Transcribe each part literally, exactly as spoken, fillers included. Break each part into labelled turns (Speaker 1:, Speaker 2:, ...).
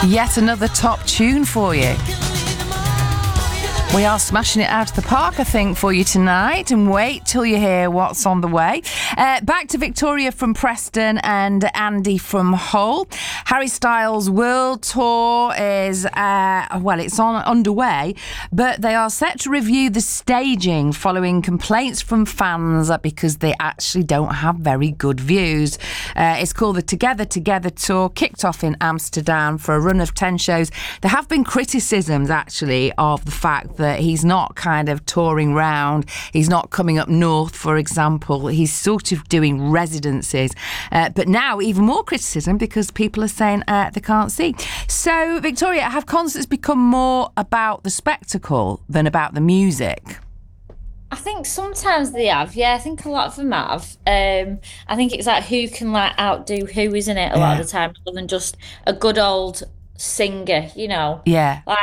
Speaker 1: Yet another top tune for you. We are smashing it out of the park, I think, for you tonight. And wait till you hear what's on the way. Uh, back to Victoria from Preston and Andy from Hull. Harry Styles' World Tour is, uh, well, it's on underway, but they are set to review the staging following complaints from fans because they actually don't have very good views. Uh, it's called the Together Together Tour, kicked off in Amsterdam for a run of ten shows. There have been criticisms, actually, of the fact that that he's not kind of touring round. He's not coming up north, for example. He's sort of doing residencies. Uh, but now even more criticism because people are saying uh, they can't see. So, Victoria, have concerts become more about the spectacle than about the music?
Speaker 2: I think sometimes they have, yeah. I think a lot of them have. Um, I think it's like who can like outdo who, isn't it? A lot
Speaker 1: Yeah.
Speaker 2: of the time, rather than just a good old singer, you know.
Speaker 1: Yeah.
Speaker 2: Like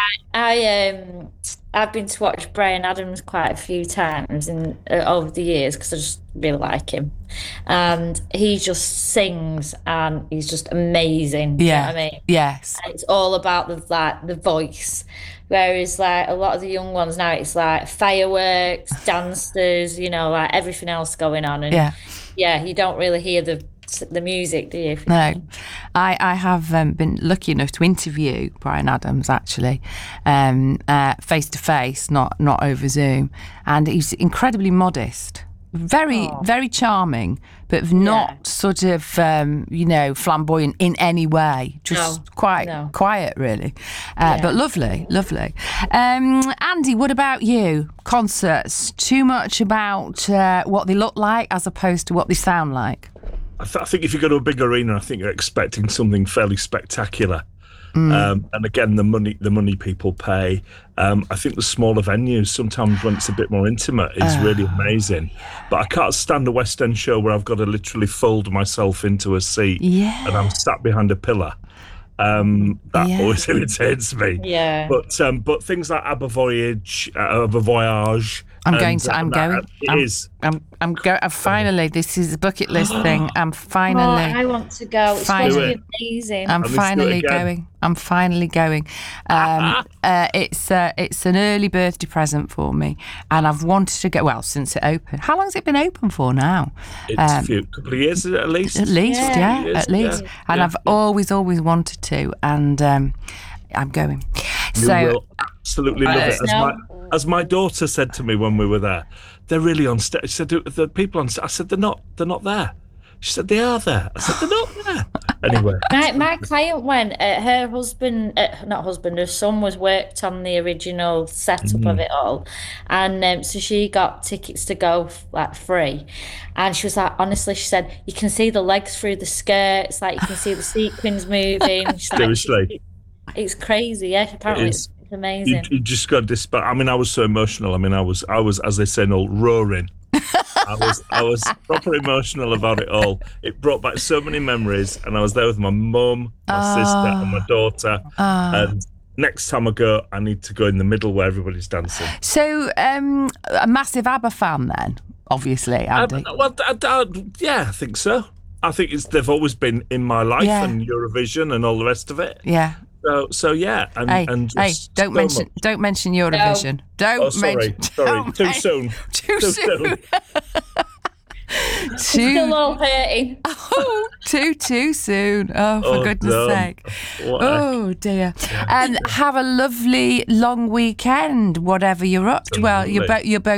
Speaker 2: I um I've been to watch Bryan Adams quite a few times in uh, over the years because I just really like him, and he just sings and he's just amazing. Do you know
Speaker 1: Yeah.
Speaker 2: what I mean?
Speaker 1: Yes.
Speaker 2: And it's all about the like the voice. Whereas like a lot of the young ones now, it's like fireworks, dancers, you know, like everything else going on, and
Speaker 1: Yeah.
Speaker 2: yeah, you don't really hear the the music, do you?
Speaker 1: No, I, I have um, been lucky enough to interview Bryan Adams actually, um, uh, face to face, not not over Zoom, and he's incredibly modest, very
Speaker 2: Oh.
Speaker 1: very charming, but not
Speaker 2: Yeah.
Speaker 1: sort of um, you know flamboyant in any way. Just
Speaker 2: No,
Speaker 1: quite
Speaker 2: no.
Speaker 1: quiet, really, uh,
Speaker 2: Yeah.
Speaker 1: but lovely, lovely. Um, Andy, what about you? Concerts, too much about uh, what they look like as opposed to what they sound like?
Speaker 3: I, th- I think if you go to a big arena, I think you're expecting something fairly spectacular. Um, and again, the money the money people pay. Um, I think the smaller venues, sometimes when it's a bit more intimate, is really amazing. But I can't stand a West End show where I've got to literally fold myself into a seat
Speaker 1: Yeah.
Speaker 3: and I'm sat behind a pillar. Um, that
Speaker 1: Yeah.
Speaker 3: always irritates me.
Speaker 2: Yeah.
Speaker 3: But um, but things like ABBA Voyage, uh, ABBA Voyage.
Speaker 1: I'm
Speaker 3: and,
Speaker 1: going to.
Speaker 3: uh,
Speaker 1: I'm
Speaker 3: and
Speaker 1: going.
Speaker 3: that- It
Speaker 1: I'm,
Speaker 3: is.
Speaker 1: I'm. I'm go. I'm finally. This is a bucket list thing. I'm
Speaker 2: Oh,
Speaker 1: finally.
Speaker 2: I want to go. It's
Speaker 1: Finally.
Speaker 2: supposed to be amazing.
Speaker 1: I'm
Speaker 3: Let me do it
Speaker 1: finally
Speaker 3: again.
Speaker 1: going. I'm finally going. Um, uh, it's uh, it's an early birthday present for me, and I've wanted to go. Well, since it opened. How long's it been open for now?
Speaker 3: It's
Speaker 1: Um,
Speaker 3: a few couple of years at least.
Speaker 1: At least,
Speaker 2: Yeah.
Speaker 1: yeah,
Speaker 3: Years,
Speaker 1: at least.
Speaker 3: yeah,
Speaker 1: And
Speaker 3: yeah.
Speaker 1: I've always, always wanted to, and um, I'm going.
Speaker 3: You
Speaker 1: So
Speaker 3: will absolutely love
Speaker 1: Uh,
Speaker 3: it. As
Speaker 2: no.
Speaker 3: my, as my daughter said to me when we were there, they're really on stage. She said, the people on stage, I said, they're not, they're not there. She said, they are there. I said, they're not there. Anyway.
Speaker 2: My my client went. Uh, her husband, uh, not husband, her son was worked on the original setup of it all, and um, so she got tickets to go f- like free, and she was like, honestly, she said you can see the legs through the skirts, like you can see the sequins moving. She's like,
Speaker 3: Seriously.
Speaker 2: it's crazy. Yeah, apparently
Speaker 3: is.
Speaker 2: it's, it's
Speaker 3: You,
Speaker 2: amazing.
Speaker 3: you just got this. But I mean, I was so emotional. I mean, I was, I was, as they say, all roaring. I was, I was proper emotional about it all. It brought back so many memories, and I was there with my mum, my sister, and my daughter. And next time I go, I need to go in the middle where everybody's dancing.
Speaker 1: So, um, a massive ABBA fan then, obviously, Andy.
Speaker 3: Um, well, I, I, yeah, I think so. I think it's they've always been in my life
Speaker 1: Yeah.
Speaker 3: and Eurovision and all the rest of it.
Speaker 1: yeah.
Speaker 3: So, so yeah, and
Speaker 1: Hey,
Speaker 3: and
Speaker 1: hey,
Speaker 3: just
Speaker 1: don't
Speaker 3: so
Speaker 1: mention,
Speaker 3: much.
Speaker 1: don't mention Eurovision. Don't
Speaker 3: Oh, sorry,
Speaker 1: mention.
Speaker 3: sorry,
Speaker 1: don't
Speaker 3: too
Speaker 1: men-
Speaker 3: soon.
Speaker 1: Too,
Speaker 3: Too
Speaker 1: soon.
Speaker 3: soon.
Speaker 2: Still
Speaker 1: too,
Speaker 2: all hurting.
Speaker 1: oh, too, too soon. Oh, for
Speaker 3: Oh,
Speaker 1: goodness
Speaker 3: no.
Speaker 1: sake.
Speaker 3: What a-
Speaker 1: Oh dear. And have a lovely long weekend, whatever you're up to. Well, you're,
Speaker 3: Absolutely.
Speaker 1: bo- you're both